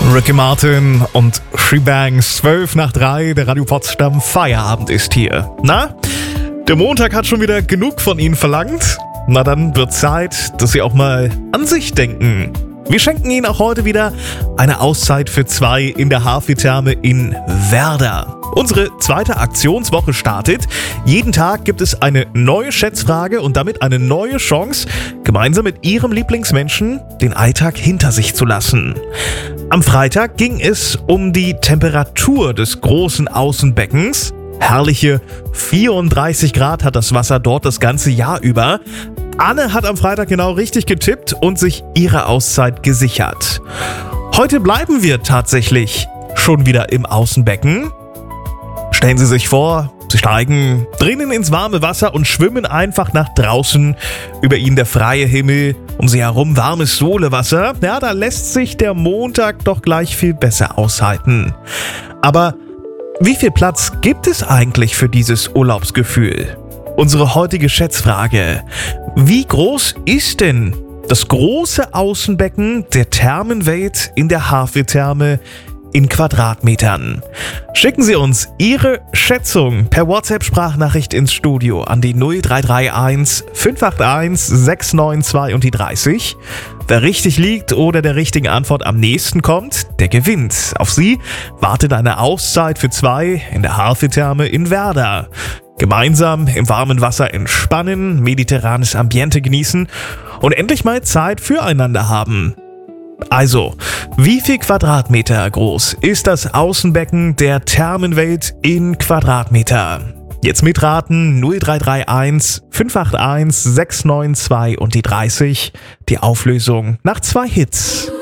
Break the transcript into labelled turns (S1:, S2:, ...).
S1: Ricky Martin und She-Bangs, 12 nach 3, der Radio Potsdam Feierabend ist hier. Na, der Montag hat schon wieder genug von Ihnen verlangt. Na dann wird Zeit, dass Sie auch mal an sich denken. Wir schenken Ihnen auch heute wieder eine Auszeit für 2 in der Hafi-Therme in Werder. Unsere zweite Aktionswoche startet. Jeden Tag gibt es eine neue Schätzfrage und damit eine neue Chance, gemeinsam mit Ihrem Lieblingsmenschen den Alltag hinter sich zu lassen. Am Freitag ging es um die Temperatur des großen Außenbeckens. Herrliche 34 Grad hat das Wasser dort das ganze Jahr über. Anne hat am Freitag genau richtig getippt und sich ihre Auszeit gesichert. Heute bleiben wir tatsächlich schon wieder im Außenbecken. Stellen Sie sich vor, Sie steigen drinnen ins warme Wasser und schwimmen einfach nach draußen. Über Ihnen der freie Himmel, um Sie herum warmes Solewasser. Ja, da lässt sich der Montag doch gleich viel besser aushalten. Aber wie viel Platz gibt es eigentlich für dieses Urlaubsgefühl? Unsere heutige Schätzfrage: Wie groß ist denn das große Außenbecken der Thermenwelt in der Hafi-Therme in Quadratmetern? Schicken Sie uns Ihre Schätzung per WhatsApp-Sprachnachricht ins Studio an die 0331 581 692 und die 30. Wer richtig liegt oder der richtigen Antwort am nächsten kommt, der gewinnt. Auf Sie wartet eine Auszeit für 2 in der Hafi-Therme in Werder. Gemeinsam im warmen Wasser entspannen, mediterranes Ambiente genießen und endlich mal Zeit füreinander haben. Also, wie viel Quadratmeter groß ist das Außenbecken der Thermenwelt in Quadratmeter? Jetzt mitraten 0331 581 692 und die 30. Die Auflösung nach 2 Hits.